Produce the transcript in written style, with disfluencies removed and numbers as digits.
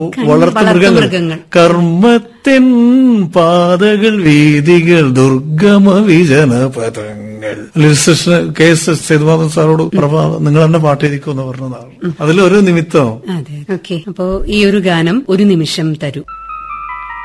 വളർത്തുമൃഗങ്ങൾ. കർമ്മത്തിൻ പാതകൾ വീതികൾ ദുർഗമ വിജന പദങ്ങൾ. K S Sethumadhavan സാറോട് പ്രഭ നിങ്ങൾ തന്നെ പാട്ട് എഴുതിക്കുമെന്ന് പറഞ്ഞതാണ് അതിലൊരു നിമിത്തം. അതെ, ഓക്കെ. അപ്പോ ഈ ഒരു ഗാനം ഒരു നിമിഷം തരൂ.